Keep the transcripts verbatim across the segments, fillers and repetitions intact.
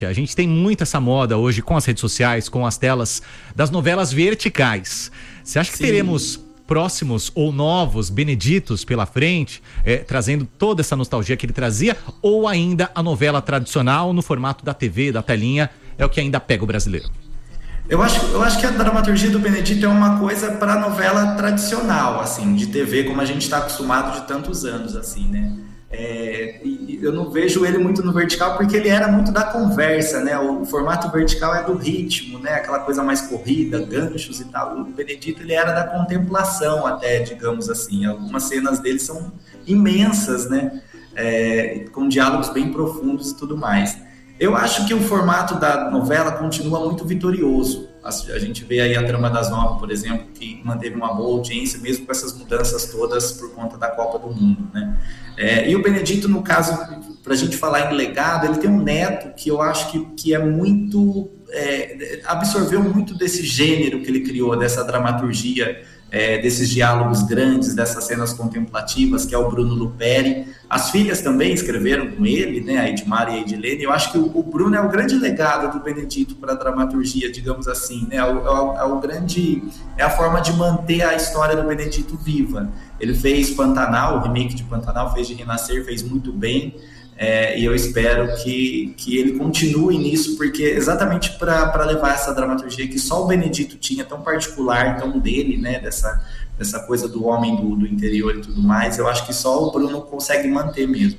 A gente tem muito essa moda hoje com as redes sociais, com as telas das novelas verticais. Você acha que Sim. teremos próximos ou novos Beneditos pela frente, é, trazendo toda essa nostalgia que ele trazia, ou ainda a novela tradicional no formato da T V, da telinha, é o que ainda pega o brasileiro? Eu acho, eu acho que a dramaturgia do Benedito é uma coisa para novela tradicional, assim, de T V, como a gente está acostumado de tantos anos, assim, né? É, e eu não vejo ele muito no vertical porque ele era muito da conversa, né? O formato vertical é do ritmo, né? Aquela coisa mais corrida, ganchos e tal. O Benedito, ele era da contemplação até, digamos assim. Algumas cenas dele são imensas, né? É, com diálogos bem profundos e tudo mais. Eu acho que o formato da novela continua muito vitorioso. A gente vê aí a Trama das Nove, por exemplo, que manteve uma boa audiência, mesmo com essas mudanças todas por conta da Copa do Mundo, né? É, e o Benedito, no caso, para a gente falar em legado, ele tem um neto que eu acho que, que é muito... É, absorveu muito desse gênero que ele criou, dessa dramaturgia, é, desses diálogos grandes, dessas cenas contemplativas, que é o Bruno Luperi. As filhas também escreveram com ele, né, a Edmar e a Edilene. Eu acho que o, o Bruno é o grande legado do Benedito para a dramaturgia, digamos assim, né? É o, é, o, é o grande... é a forma de manter a história do Benedito viva. Ele fez Pantanal, o remake de Pantanal, fez de Renascer, fez muito bem. É, e eu espero que, que ele continue nisso, porque exatamente para levar essa dramaturgia que só o Benedito tinha, tão particular, tão dele, né, dessa, dessa coisa do homem do, do interior e tudo mais, eu acho que só o Bruno consegue manter mesmo.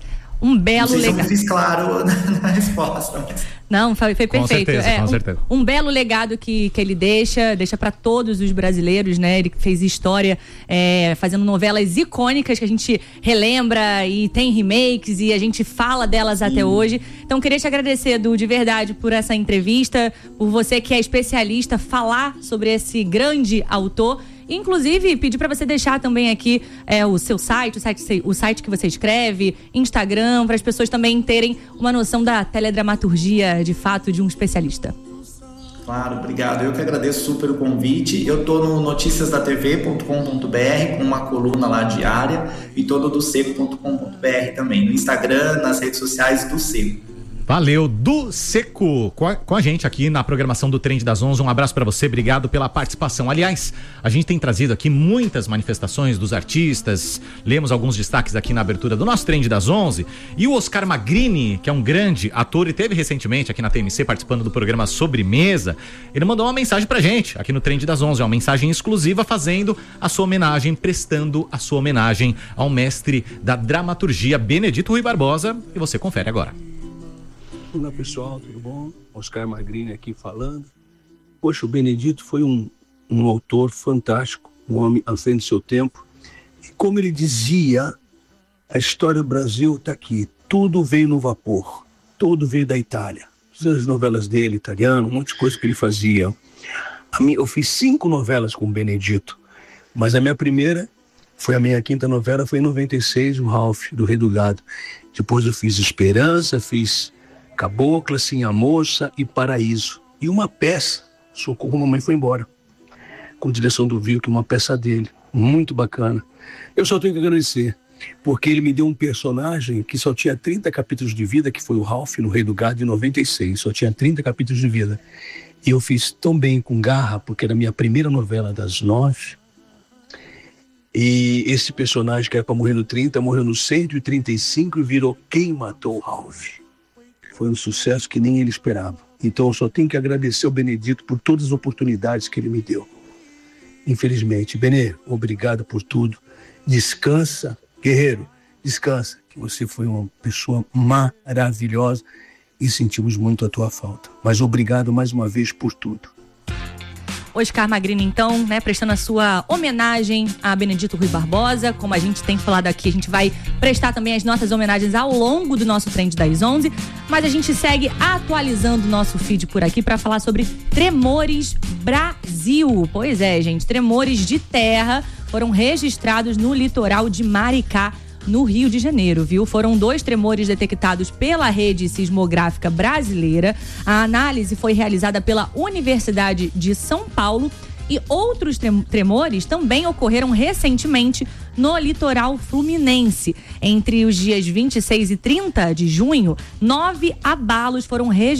Um belo legado. Não sei se eu fiz claro na, na resposta. Mas... Não, foi, foi perfeito. Com certeza, é, com um, certeza. Um belo legado que, que ele deixa, deixa para todos os brasileiros, né? Ele fez história é, fazendo novelas icônicas que a gente relembra e tem remakes e a gente fala delas Sim. até hoje. Então, queria te agradecer, Edu, de verdade, por essa entrevista, por você que é especialista, falar sobre esse grande autor. Inclusive, pedir para você deixar também aqui é, o seu site, o site, o site que você escreve, Instagram, para as pessoas também terem uma noção da teledramaturgia, de fato, de um especialista. Claro, obrigado. Eu que agradeço super o convite. Eu estou no noticias da t v ponto com ponto b r com uma coluna lá diária e todo do seco ponto com ponto b r também, no Instagram, nas redes sociais do Seco. Valeu, do Seco, com a, com a gente aqui na programação do Trend das onze. Um abraço pra você, obrigado pela participação. Aliás, a gente tem trazido aqui muitas manifestações dos artistas, lemos alguns destaques aqui na abertura do nosso Trend das onze. E o Oscar Magrini, que é um grande ator e teve recentemente aqui na T M C participando do programa Sobremesa, ele mandou uma mensagem pra gente aqui no Trend das onze, uma mensagem exclusiva fazendo a sua homenagem, prestando a sua homenagem ao mestre da dramaturgia Benedito Rui Barbosa, e você confere agora. Olá pessoal, tudo bom? Oscar Magrini aqui falando. Poxa, o Benedito foi um, um autor fantástico, um homem à frente do seu tempo. E como ele dizia, a história do Brasil está aqui. Tudo veio no vapor, tudo veio da Itália. As novelas dele, italiano, um monte de coisa que ele fazia. A minha, eu fiz cinco novelas com o Benedito, mas a minha primeira foi a minha quinta novela, foi em noventa e seis, o Ralph, do Rei do Gado. Depois eu fiz Esperança, fiz Cabocla, Sim a Moça e Paraíso. E uma peça, Socorro, Mamãe Foi Embora, com direção do Vilk, uma peça dele, muito bacana. Eu só tenho que agradecer, porque ele me deu um personagem que só tinha trinta capítulos de vida, que foi o Ralph, no Rei do Gado, em noventa e seis, só tinha trinta capítulos de vida. E eu fiz tão bem, com garra, porque era a minha primeira novela das nove, e esse personagem que era para morrer no trinta, morreu no cento e trinta e cinco e virou Quem Matou o Ralph. Foi um sucesso que nem ele esperava. Então eu só tenho que agradecer ao Benedito por todas as oportunidades que ele me deu. Infelizmente. Benê, obrigado por tudo. Descansa, guerreiro, descansa, que você foi uma pessoa maravilhosa e sentimos muito a tua falta. Mas obrigado mais uma vez por tudo. Oscar Magrini, então, né, prestando a sua homenagem a Benedito Rui Barbosa. Como a gente tem falado aqui, a gente vai prestar também as nossas homenagens ao longo do nosso Trend das onze, mas a gente segue atualizando o nosso feed por aqui para falar sobre Tremores Brasil. Pois é, gente, tremores de terra foram registrados no litoral de Maricá, no Rio de Janeiro, viu? Foram dois tremores detectados pela Rede Sismográfica Brasileira. A análise foi realizada pela Universidade de São Paulo e outros tremores também ocorreram recentemente no litoral fluminense. Entre os dias vinte e seis e trinta de junho, nove abalos foram registrados